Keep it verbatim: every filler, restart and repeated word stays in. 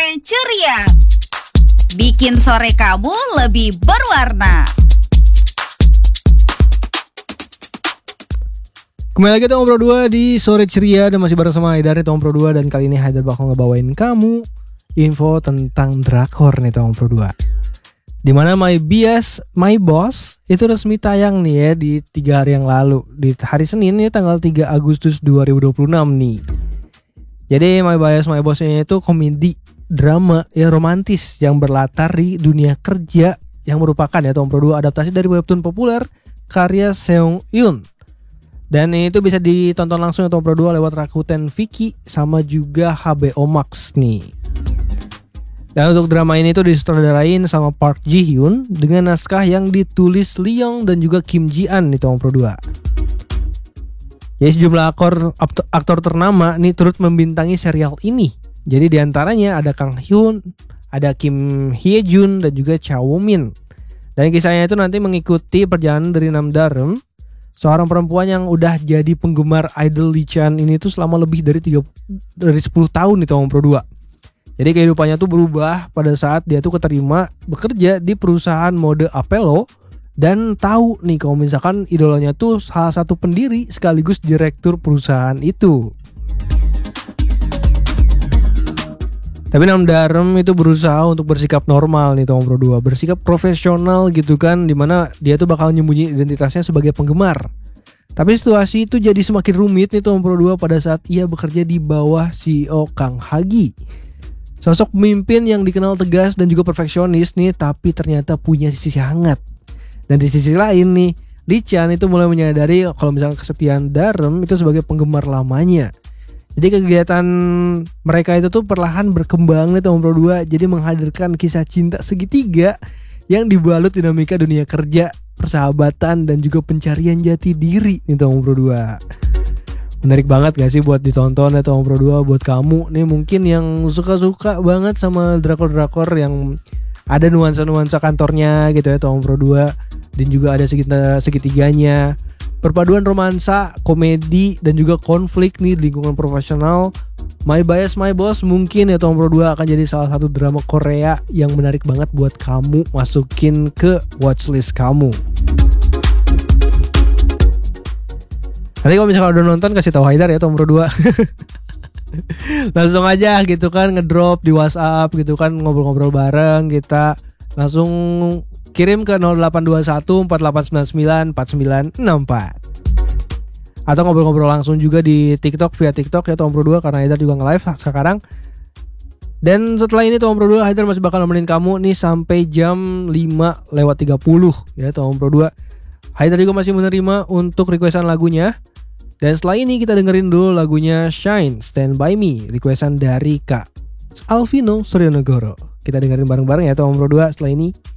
Sore Ceria, bikin sore kamu lebih berwarna. Kembali lagi Tom Pro dua di Sore Ceria dan masih bareng sama Haidar nih Tom Pro dua. Dan kali ini Haidar bakal ngebawain kamu info tentang drakor nih Tom Pro dua. Dimana My Bias, My Boss itu resmi tayang nih ya di tiga hari yang lalu. Di hari Senin nih tanggal tiga Agustus dua ribu dua puluh enam nih. Jadi My Bias, My Boss ini itu komedi drama ya romantis yang berlatar di dunia kerja yang merupakan ya Tom Pro dua adaptasi dari webtoon populer karya Seong Yoon. Dan itu bisa ditonton langsung Tom Pro dua lewat Rakuten Viki sama juga H B O Max nih. Dan untuk drama ini tuh disutradarain sama Park Ji Hyun dengan naskah yang ditulis Lee Young dan juga Kim Ji An nih Tom Pro dua. Jadi sejumlah aktor aktor ternama nih turut membintangi serial ini. Jadi diantaranya ada Kang Hyun, ada Kim Hye Jun dan juga Cha Woo Min. Dan kisahnya itu nanti mengikuti perjalanan dari Nam Dareum, seorang perempuan yang udah jadi penggemar idol Lee Chan ini tuh selama lebih dari tiga dari sepuluh tahun nih Tom Pro dua. Jadi kehidupannya tuh berubah pada saat dia tuh keterima bekerja di perusahaan mode Apello dan tahu nih kalau misalkan idolanya tuh salah satu pendiri sekaligus direktur perusahaan itu. Tapi Nam Dareum itu berusaha untuk bersikap normal nih Tom Pro dua, bersikap profesional gitu kan, dimana dia tuh bakal nyembunyi identitasnya sebagai penggemar. Tapi situasi itu jadi semakin rumit nih Tom Pro dua pada saat ia bekerja di bawah C E O Kang Hagi. Sosok pemimpin yang dikenal tegas dan juga perfeksionis nih, tapi ternyata punya sisi hangat. Dan di sisi lain nih, Lee Chan itu mulai menyadari kalau misalnya kesetiaan Dareum itu sebagai penggemar lamanya. Jadi kegiatan mereka itu tuh perlahan berkembang nih Tom Pro dua, jadi menghadirkan kisah cinta segitiga yang dibalut dinamika dunia kerja, persahabatan dan juga pencarian jati diri nih Tom Pro dua. Menarik banget gak sih buat ditonton ya Tom Pro dua buat kamu nih mungkin yang suka-suka banget sama drakor-drakor yang ada nuansa-nuansa kantornya gitu ya Tom Pro dua, dan juga ada segitiganya. Perpaduan romansa, komedi, dan juga konflik nih di lingkungan profesional. My Bias, My Boss mungkin ya Tom Pro dua akan jadi salah satu drama Korea yang menarik banget buat kamu masukin ke watchlist kamu. Nanti kalau misalnya udah nonton kasih tahu Haidar ya Tom Pro dua. Langsung aja gitu kan ngedrop di WhatsApp gitu kan, ngobrol-ngobrol bareng kita. Langsung kirim ke nol delapan dua satu empat delapan sembilan sembilan empat sembilan enam empat. Atau ngobrol-ngobrol langsung juga di TikTok via TikTok ya Tom Pro dua, karena Haidar juga nge-live sekarang. Dan setelah ini Tom Pro dua Haidar masih bakal nemenin kamu nih sampai jam lima lewat tiga puluh ya Tom Pro dua. Haidar juga masih menerima untuk requestan lagunya. Dan setelah ini kita dengerin dulu lagunya Shine Stand By Me, requestan dari Kak Alvino Suryanegoro. Kita dengerin bareng-bareng ya Tom Pro dua setelah ini.